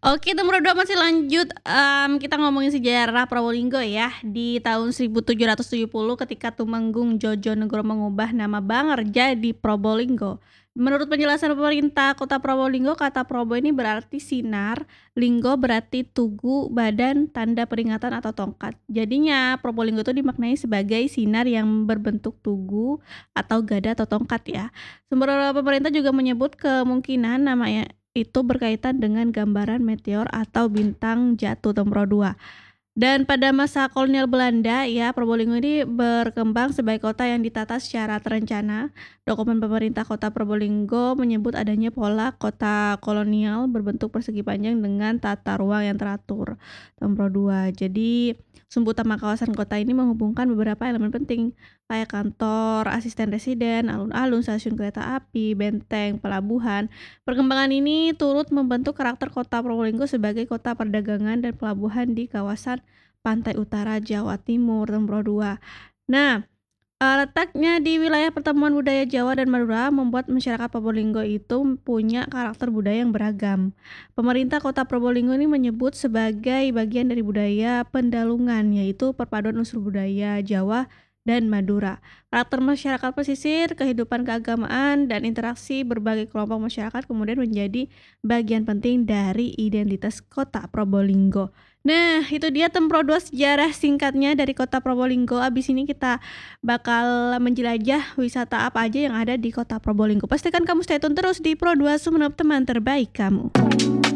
Oke, nomor 2 masih lanjut, kita ngomongin sejarah Probolinggo ya. Di tahun 1770 ketika Tumenggung Jojonegoro mengubah nama Banger jadi Probolinggo. Menurut penjelasan pemerintah Kota Probolinggo, kata Probo ini berarti sinar, linggo berarti tugu, badan, tanda peringatan atau tongkat. Jadinya Probolinggo itu dimaknai sebagai sinar yang berbentuk tugu atau gada atau tongkat ya. Sumber pemerintah juga menyebut kemungkinan namanya itu berkaitan dengan gambaran meteor atau bintang jatuh Tempro 2. Dan pada masa kolonial Belanda ya, Probolinggo ini berkembang sebagai kota yang ditata secara terencana. Dokumen pemerintah Kota Probolinggo menyebut adanya pola kota kolonial berbentuk persegi panjang dengan tata ruang yang teratur. Tempro 2. Jadi sumbu utama kawasan kota ini menghubungkan beberapa elemen penting kayak kantor, asisten residen, alun-alun, stasiun kereta api, benteng, pelabuhan. Perkembangan ini turut membentuk karakter kota Probolinggo sebagai kota perdagangan dan pelabuhan di kawasan pantai utara Jawa Timur, Tempro 2. Nah, letaknya di wilayah pertemuan budaya Jawa dan Madura membuat masyarakat Probolinggo itu punya karakter budaya yang beragam. Pemerintah Kota Probolinggo ini menyebut sebagai bagian dari budaya Pendalungan, yaitu perpaduan unsur budaya Jawa dan Madura. Karakter masyarakat pesisir, kehidupan keagamaan, dan interaksi berbagai kelompok masyarakat kemudian menjadi bagian penting dari identitas Kota Probolinggo. Nah, itu dia Tempro 2 sejarah singkatnya dari Kota Probolinggo. Abis ini kita bakal menjelajah wisata apa aja yang ada di Kota Probolinggo. Pastikan kamu stay tune terus di Pro 2 Sumenep, teman terbaik kamu.